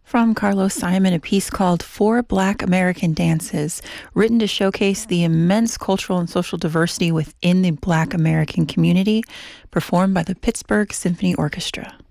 From Carlos Simon, a piece called Four Black American Dances, written to showcase the immense cultural and social diversity within the Black American community, performed by the Pittsburgh Symphony Orchestra.